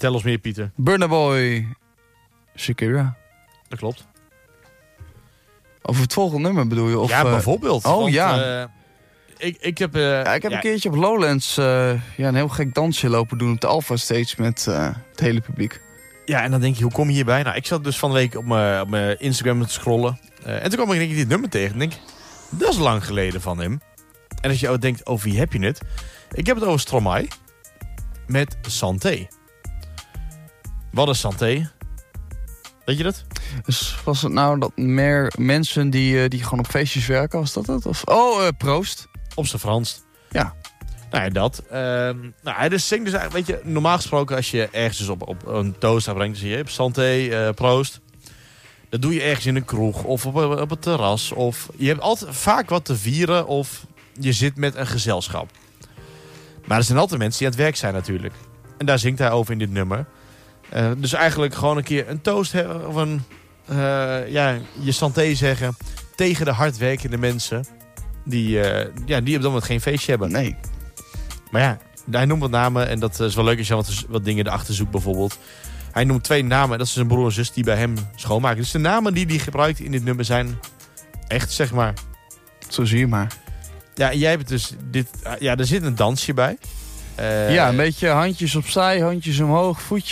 Vertel ons meer, Pieter. Burna Boy, Shakira. Dat klopt. Over het volgende nummer bedoel je? Of, ja, bijvoorbeeld. Oh, want, ja. Ik heb... ik heb een keertje op Lowlands een heel gek dansje lopen doen op de Alpha Stage met het hele publiek. Ja, en dan denk je, hoe kom je hierbij? Nou, ik zat dus van de week op mijn Instagram te scrollen. En toen kwam ik dit nummer tegen. En denk, dat is lang geleden van hem. En als je ook denkt, over wie heb je het? Ik heb het over Stromae. Met Santé. Wat is Santé? Weet je dat? Dus was het nou dat meer mensen die gewoon op feestjes werken, was dat het? Of, Proost. Op zijn Frans. Ja. Nou ja, dat. Hij dus zingt dus eigenlijk, weet je, normaal gesproken als je ergens dus op een toast aanbrengt, dan zie je Santé, proost. Dat doe je ergens in een kroeg of op het terras. Of je hebt altijd vaak wat te vieren of je zit met een gezelschap. Maar er zijn altijd mensen die aan het werk zijn natuurlijk. En daar zingt hij over in dit nummer. Dus eigenlijk gewoon een keer een toast hebben of je santé zeggen tegen de hardwerkende mensen die op dat moment geen feestje hebben. Nee. Maar ja, hij noemt wat namen en dat is wel leuk als je wat dingen erachter zoekt bijvoorbeeld. Hij noemt 2 namen, dat is zijn broer en zus die bij hem schoonmaken. Dus de namen die hij gebruikt in dit nummer zijn echt, zeg maar. Zo zie je maar. Ja, en jij hebt dus dit. Er zit een dansje bij. Een beetje handjes opzij, handjes omhoog, voetjes